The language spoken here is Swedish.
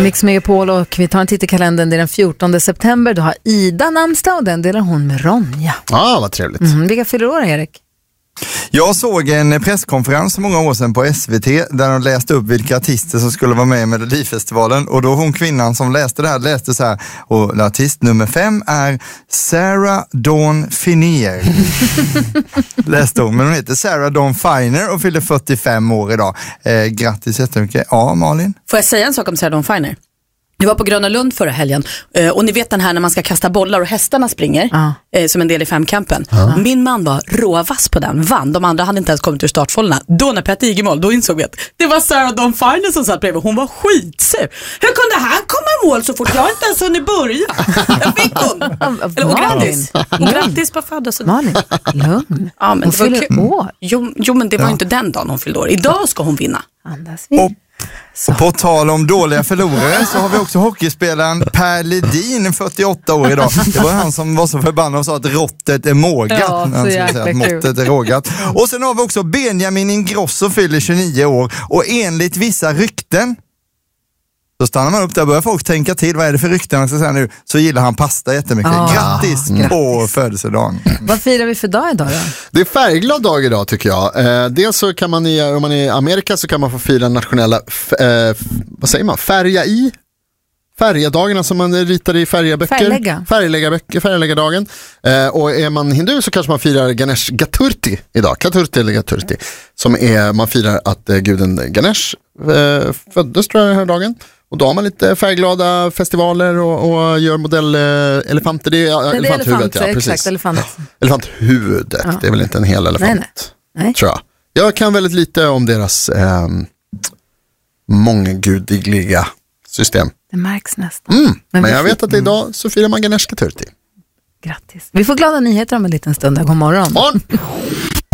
Mix Megapol och vi tar en titt i kalendern. Det är den 14 september. Då har Ida namnsdag och den delar hon med Ronja. Ja, vad trevligt. Vilka fyller år, Erik? Jag såg en presskonferens många år sedan på SVT där de läste upp vilka artister som skulle vara med i Melodifestivalen, och då hon kvinnan som läste det här läste så här: och artist nummer 5 är Sarah Dawn Finer. Läste hon, men hon heter Sarah Dawn Finer och fyller 45 år idag. Grattis jättemycket. Ja, Malin? Får jag säga en sak om Sarah Dawn Finer? Jag var på Gröna Lund förra helgen och ni vet den här när man ska kasta bollar och hästarna springer som en del i femkampen. Min man var råvass på den, vann. De andra hade inte ens kommit ur startfållorna. Då när Petter gick i mål, då insåg vi att det var Sarah Dawn Finer som satt bredvid. Hon var skitsur. Hur kunde han komma i mål så fort? Jag har inte ens hunnit börja. Jag fick hon. Och grattis. Och grattis på födelsedagen. Malin, lugn. Ja, men hon fyller år. Jo, men det var inte den dagen hon fyllde år. Idag ska hon vinna. Andas vi. Och på tal om dåliga förlorare så har vi också hockeyspelaren Per Ledin, 48 år idag. Det var han som var så förbannad och sa att råttet är mågat. Ja, så jäkla kul. Måttet är rågat. Och sen har vi också Benjamin Ingrosso, fyller 29 år. Och enligt vissa rykten, så stannar man upp där och börjar folk tänka till. Vad är det för rykten man ska säga nu? Så gillar han pasta jättemycket. Grattis på födelsedagen. Vad firar vi för dag idag då? Det är färgglad dag idag tycker jag. Dels så kan man, om man är i Amerika så kan man få fira nationella vad säger man? Färgadagarna som man ritar i färgböcker. Färgläggardagen. Och är man hindu så kanske man firar Ganesh Gaturti idag. Gaturti. Som är, man firar att guden Ganesh föddes tror jag den här dagen. Och då har man lite färgglada festivaler och gör modellelefanter. Det är elefanthuvudet, ja, precis. Exakt, elefanthuvudet. Ja. Det är väl inte en hel elefant, nej. Tror jag. Jag kan väldigt lite om deras månggudigliga system. Det märks nästan. Men jag vet att idag så firar man Ganesh Gaturti. Grattis. Vi får glada nyheter om en liten stund. God morgon.